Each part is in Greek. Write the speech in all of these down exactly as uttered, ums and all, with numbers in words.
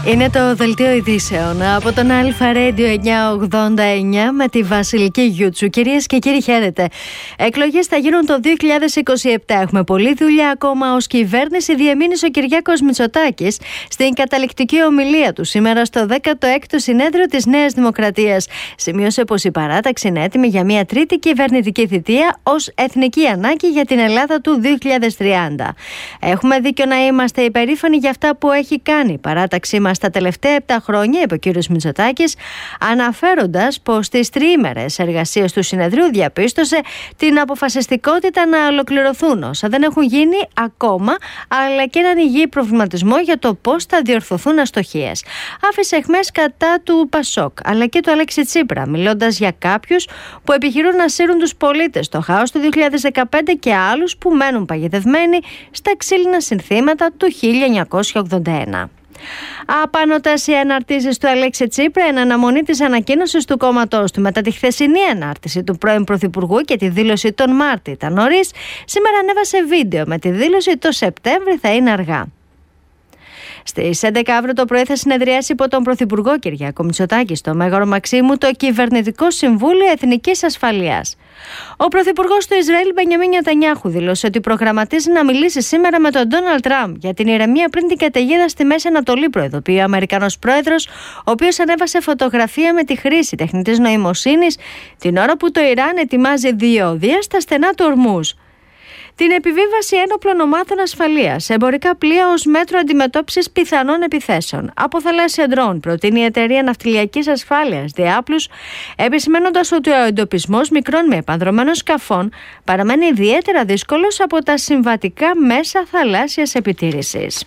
Είναι το δελτίο ειδήσεων από τον Αλφα Radio εννιακόσια ογδόντα εννιά με τη Βασιλική Γιούτσου. Κυρίες και κύριοι, χαίρετε. Εκλογές θα γίνουν το δύο χιλιάδες είκοσι επτά. Έχουμε πολλή δουλειά ακόμα ως κυβέρνηση, διεμήνυσε ο Κυριάκος Μητσοτάκης στην καταληκτική ομιλία του σήμερα στο δέκατο έκτο συνέδριο της Νέας Δημοκρατίας. Σημείωσε πως η παράταξη είναι έτοιμη για μια τρίτη κυβερνητική θητεία ως εθνική ανάγκη για την Ελλάδα του δύο χιλιάδες τριάντα. Έχουμε δίκιο να είμαστε υπερήφανοι για αυτά που έχει κάνει η παράταξή μας τα τελευταία επτά χρόνια, είπε ο κ. Μητσοτάκης, αναφέροντας πως στις τριήμερες εργασίες του συνεδρίου διαπίστωσε την αποφασιστικότητα να ολοκληρωθούν όσα δεν έχουν γίνει ακόμα, αλλά και έναν υγιή προβληματισμό για το πώς θα διορθωθούν αστοχίες. Άφησε αιχμές κατά του Πασόκ αλλά και του Αλέξη Τσίπρα, μιλώντας για κάποιους που επιχειρούν να σύρουν τους πολίτες στο χάος του δύο χιλιάδες δεκαπέντε και άλλους που μένουν παγιδευμένοι στα ξύλινα συνθήματα του χίλια εννιακόσια ογδόντα ένα. Απάνωτας οι αναρτήσεις του Αλέξη Τσίπρα εν αναμονή της ανακοίνωσης του κόμματός του μετά τη χθεσινή ανάρτηση του πρώην Πρωθυπουργού και τη δήλωση τον Μάρτιο ήταν νωρίς, σήμερα ανέβασε βίντεο με τη δήλωση το Σεπτέμβρη θα είναι αργά. Στις έντεκα αύριο το πρωί θα συνεδριάσει υπό τον Πρωθυπουργό Κυριάκο Μητσοτάκη στο Μέγαρο Μαξίμου το Κυβερνητικό Συμβούλιο Εθνικής Ασφαλείας. Ο Πρωθυπουργός του Ισραήλ Μπενιαμίν Νετανιάχου δήλωσε ότι προγραμματίζει να μιλήσει σήμερα με τον Ντόναλντ Τραμπ για την ηρεμία πριν την καταιγίδα στη Μέση Ανατολή, προειδοποιεί ο Αμερικανός πρόεδρος, ο οποίος ανέβασε φωτογραφία με τη χρήση τεχνητής νοημοσύνης την ώρα που το Ιράν ετοιμάζει διόδια στα στενά του Ορμούζ. Την επιβίβαση ένοπλων ομάδων ασφαλείας σε εμπορικά πλοία ως μέτρο αντιμετώπισης πιθανών επιθέσεων από θαλάσσια ντρόουν, προτείνει η εταιρεία ναυτιλιακής ασφάλειας Διάπλους, επισημένοντας ότι ο εντοπισμός μικρών με επανδρομένων σκαφών παραμένει ιδιαίτερα δύσκολος από τα συμβατικά μέσα θαλάσσιας επιτήρησης.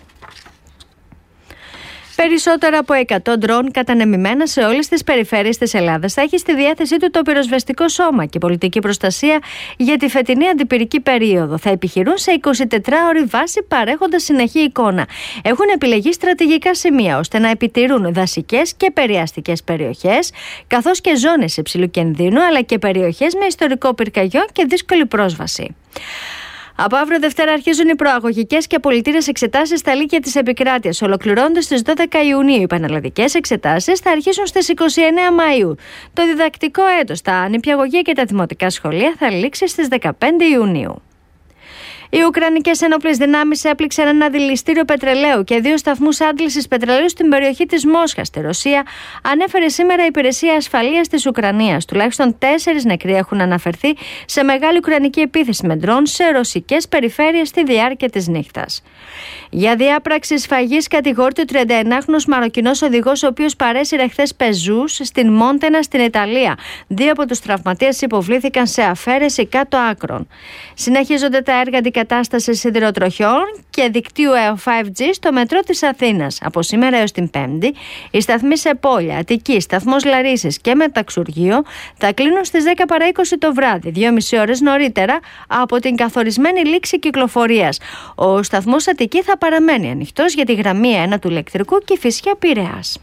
Περισσότερα από εκατό ντρόουν κατανεμημένα σε όλες τις περιφέρειες της Ελλάδας θα έχει στη διάθεσή του το πυροσβεστικό σώμα και η πολιτική προστασία για τη φετινή αντιπυρική περίοδο. Θα επιχειρούν σε εικοσιτετράωρη βάση παρέχοντας συνεχή εικόνα. Έχουν επιλεγεί στρατηγικά σημεία ώστε να επιτηρούν δασικές και περιαστικές περιοχές, καθώς και ζώνες υψηλού κινδύνου, αλλά και περιοχές με ιστορικό πυρκαγιό και δύσκολη πρόσβαση. Από αύριο Δευτέρα αρχίζουν οι προαγωγικές και απολυτήρες εξετάσεις στα λύκεια της επικράτειας. Ολοκληρώνονται στις δώδεκα Ιουνίου. Οι πανελλαδικές εξετάσεις θα αρχίσουν στις είκοσι εννέα Μαΐου. Το διδακτικό έτος στα νηπιαγωγεία και τα δημοτικά σχολεία θα λήξει στις δεκαπέντε Ιουνίου. Οι Ουκρανικές ενόπλες δυνάμεις έπληξαν ένα αντιληστήριο πετρελαίου και δύο σταθμούς άντλησης πετρελαίου στην περιοχή της Μόσχας, στη Ρωσία, ανέφερε σήμερα η Υπηρεσία Ασφαλείας της Ουκρανίας. Τουλάχιστον τέσσερις νεκροί έχουν αναφερθεί σε μεγάλη ουκρανική επίθεση με ντρόουν σε ρωσικές περιφέρειες στη διάρκεια της νύχτας. Για διάπραξη σφαγής κατηγορείται ο τριανταενάχρονος Μαροκινός οδηγός, ο οποίος παρέσυρε χθες πεζούς στην Μόντενα στην Ιταλία. Δύο από τους τραυματίες υποβλήθηκαν σε αφαίρεση κάτω άκρων. Συνεχίζονται τα έργα αντικατάστασης σιδηροτροχιών και δικτύου φάιβ τζι στο μετρό της Αθήνας. Από σήμερα έως την Πέμπτη, οι σταθμοί σε Πόλια, Αττική, σταθμός Λαρίσης και Μεταξουργείο θα κλείνουν στις δέκα παρά είκοσι το βράδυ, δυόμιση ώρες νωρίτερα από την καθορισμένη λήξη κυκλοφορίας. Ο σταθμός Αττική θα παραμένει ανοιχτός για τη γραμμή ένα του ηλεκτρικού και Κηφισιά Πειραιάς.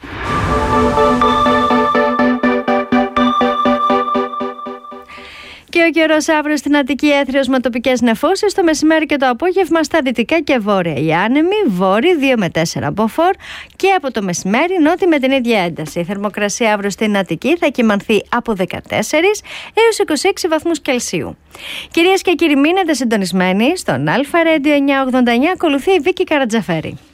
Και ο καιρός αύριο στην Αττική έθριος με τοπικές νεφώσεις, το μεσημέρι και το απόγευμα στα δυτικά και βόρεια. Η άνεμη, βόρειοι δύο με τέσσερα μποφόρ και από το μεσημέρι νότιοι με την ίδια ένταση. Η θερμοκρασία αύριο στην Αττική θα κυμανθεί από δεκατέσσερα έως είκοσι έξι βαθμούς Κελσίου. Κυρίες και κύριοι, μείνετε συντονισμένοι στον Αλφα Radio εννιακόσια ογδόντα εννιά. Ακολουθεί η Βίκη Καρατζαφέρη.